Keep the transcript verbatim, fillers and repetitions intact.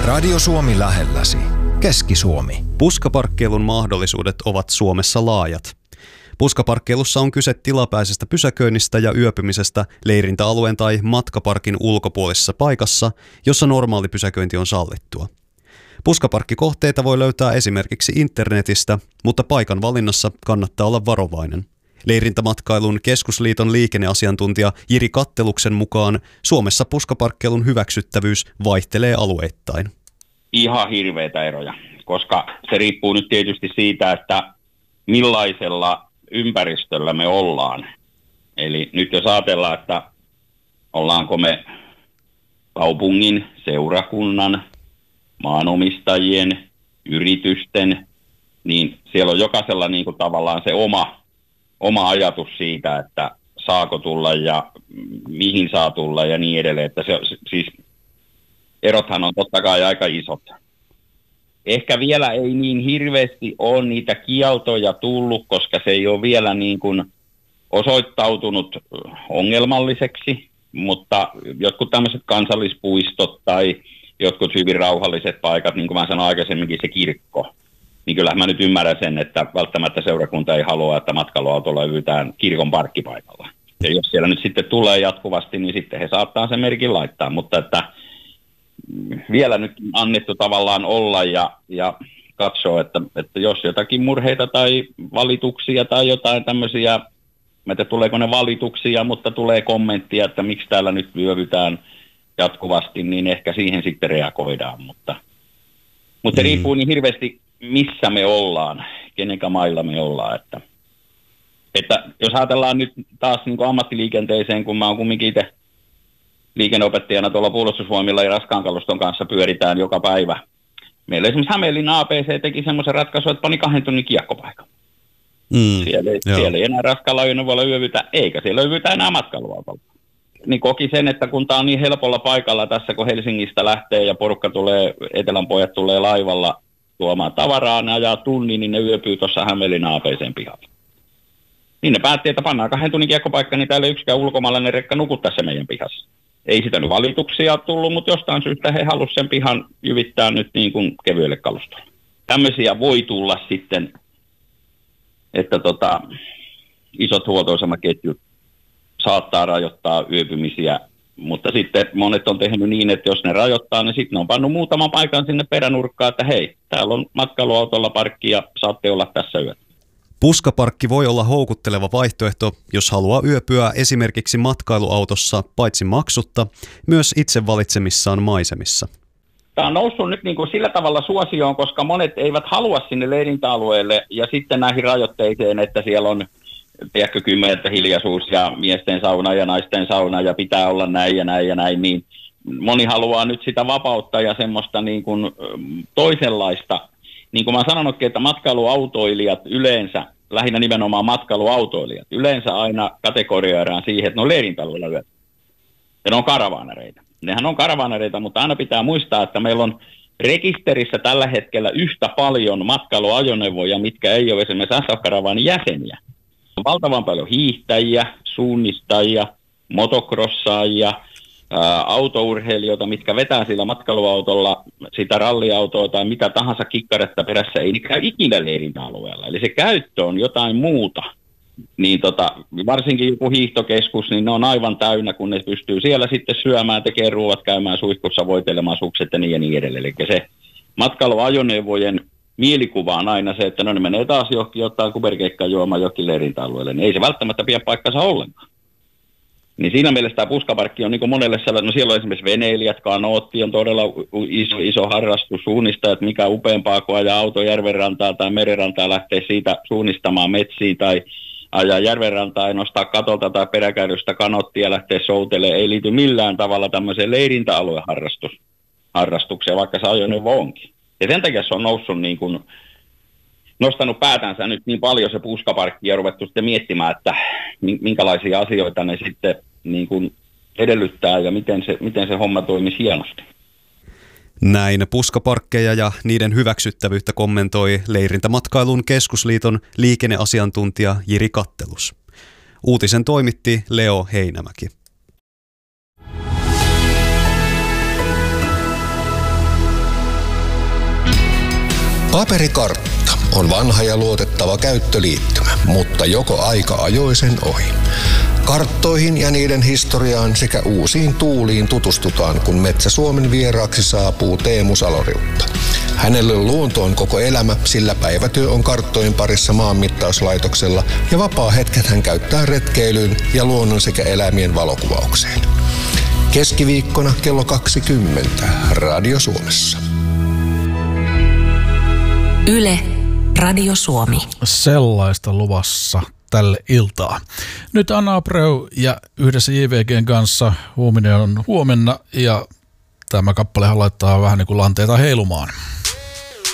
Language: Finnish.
Radio Suomi lähelläsi. Keski-Suomi. Puskaparkkeilun mahdollisuudet ovat Suomessa laajat. Puskaparkkeilussa on kyse tilapäisestä pysäköinnistä ja yöpymisestä leirintäalueen tai matkaparkin ulkopuolisessa paikassa, jossa normaali pysäköinti on sallittua. Puskaparkkikohteita voi löytää esimerkiksi internetistä, mutta paikan valinnassa kannattaa olla varovainen. Leirintämatkailun keskusliiton liikenneasiantuntija Jiri Katteluksen mukaan Suomessa puskaparkkeilun hyväksyttävyys vaihtelee alueittain. Ihan hirveitä eroja, koska se riippuu nyt tietysti siitä, että millaisella ympäristöllä me ollaan. Eli nyt jos ajatellaan, että ollaanko me kaupungin, seurakunnan, maanomistajien, yritysten, niin siellä on jokaisella niin kuin tavallaan se oma, oma ajatus siitä, että saako tulla ja mihin saa tulla ja niin edelleen. Että se, siis erothan on totta kai aika isot. Ehkä vielä ei niin hirveästi ole niitä kieltoja tullut, koska se ei ole vielä niin kuin osoittautunut ongelmalliseksi, mutta jotkut tämmöiset kansallispuistot tai jotkut hyvin rauhalliset paikat, niin kuin mä sanoin aikaisemminkin, se kirkko, niin kyllähän mä nyt ymmärrän sen, että välttämättä seurakunta ei halua, että matkailuautolla yvytään kirkon parkkipaikalla. Ja jos siellä nyt sitten tulee jatkuvasti, niin sitten he saattaa sen merkin laittaa, mutta että vielä nyt annettu tavallaan olla ja, ja katsoa, että, että jos jotakin murheita tai valituksia tai jotain tämmöisiä, mä en tiedä tuleeko ne valituksia, mutta tulee kommenttia, että miksi täällä nyt vyövytään jatkuvasti, niin ehkä siihen sitten reagoidaan, mutta, mutta se mm. riippuu niin hirveästi, missä me ollaan, kenenkä mailla me ollaan, että, että jos ajatellaan nyt taas niin kuin ammattiliikenteeseen, kun mä oon kumminkin itse liikenneopettajana tuolla puolustusvoimilla ja raskaan kaluston kanssa pyöritään joka päivä. Meillä esimerkiksi Hämeenlinna A P C teki semmoisen ratkaisun, että pani kahden tunnin kiekkopaikan. Mm, siellä, siellä ei enää raskaalla ajoneuvolla yövytä, eikä siellä yövytä enää matkailuautolla. Niin koki sen, että kun tämä on niin helpolla paikalla tässä, kun Helsingistä lähtee ja porukka tulee, etelän pojat tulee laivalla tuomaan tavaraa, ne ajaa tunnin, niin ne yöpyy tuossa Hämeenlinna A P C:n pihalla. Niin ne päätti, että pannaan kahden tunnin kiekkopaikka, niin täällä yksikään ulkomaalainen rekka nukuttaa se meidän pihassa. Ei sitä nyt valituksia tullut, mutta jostain syystä he halusivat sen pihan jyvittää nyt niin kuin kevyelle kalustolle. Tämmöisiä voi tulla sitten, että tota, isot huoltoasemaketjut saattaa rajoittaa yöpymisiä, mutta sitten monet on tehnyt niin, että jos ne rajoittaa, niin sitten ne on pannut muutaman paikan sinne peränurkkaan, että hei, täällä on matkailuautolla parkki ja saatte olla tässä yötä. Puskaparkki voi olla houkutteleva vaihtoehto, jos haluaa yöpyä esimerkiksi matkailuautossa paitsi maksutta, myös itse valitsemissaan maisemissa. Tämä on noussut nyt niin kuin sillä tavalla suosioon, koska monet eivät halua sinne leirintäalueelle ja sitten näihin rajoitteisiin, että siellä on tiedätkö, kymmenettä hiljaisuus ja miesten sauna ja naisten sauna ja pitää olla näin ja näin ja näin, niin moni haluaa nyt sitä vapautta ja semmoista niin kuin toisenlaista. Niin kuin mä oon sanonutkin, että matkailuautoilijat yleensä, lähinnä nimenomaan matkailuautoilijat, yleensä aina kategorioidaan siihen, että ne on leirintäalueella yötä. Ja ne on karavaanareita. Nehän on karavaanareita, mutta aina pitää muistaa, että meillä on rekisterissä tällä hetkellä yhtä paljon matkailuajoneuvoja, mitkä ei ole esimerkiksi S F-karavaanin jäseniä. On valtavan paljon hiihtäjiä, suunnistajia, motocrossaajia, ää, autourheilijoita, mitkä vetää sillä matkailuautolla sitä ralliautoa tai mitä tahansa kikkaretta perässä, ei käy ikinä leirintäalueella. Eli se käyttö on jotain muuta. Niin tota, varsinkin joku hiihtokeskus, niin ne on aivan täynnä, kun ne pystyy siellä sitten syömään, tekemään ruuat, käymään suihkussa, voitelemaan sukset ja niin ja niin edelleen. Eli se matkailuajoneuvojen mielikuva on aina se, että no ne menee taas johonkin jotain kuperkeikkaa juomaan johonkin leirintäalueelle, niin ei se välttämättä pidä paikkansa ollenkaan. Niin siinä mielessä tämä puskaparkki on niin kuin monelle sellainen, no siellä on esimerkiksi veneilijät, kanootti on todella iso, iso harrastus, suunnistajat, mikä upeampaa kuin ajaa auto järvenrantaa tai merenrantaa lähteä siitä suunnistamaan metsiin tai ajaa järvenrantaa ja nostaa katolta tai peräkärrystä kanoottia ja lähteä soutelemaan, ei liity millään tavalla tämmöiseen leirintäalueen harrastukseen, vaikka se ajoneuvo onkin. Ja sen takia se on noussut niin kuin, nostanut päätänsä nyt niin paljon se puskaparkki ja ruvettu sitten miettimään, että minkälaisia asioita ne sitten niin kuin edellyttää ja miten se, miten se homma toimisi hienosti. Näin puskaparkkeja ja niiden hyväksyttävyyttä kommentoi Leirintämatkailun keskusliiton liikenneasiantuntija Jiri Kattelus. Uutisen toimitti Leo Heinämäki. Paperikartta on vanha ja luotettava käyttöliittymä, mutta joko aika ajoi sen ohi. Karttoihin ja niiden historiaan sekä uusiin tuuliin tutustutaan, kun Metsä Suomen vieraaksi saapuu Teemu Salorilta. Hänelle luonto on koko elämä, sillä päivätyö on karttojen parissa maanmittauslaitoksella ja vapaa-hetket hän käyttää retkeilyyn ja luonnon sekä eläimien valokuvaukseen. Keskiviikkona kello kaksikymmentä Radio Suomessa. Yle, Radio Suomi. Sellaista luvassa tälle iltaa. Nyt Anna Abreu ja yhdessä J V G:n kanssa huominen on huomenna ja tämä kappalehan laittaa vähän niin kuin lanteita heilumaan.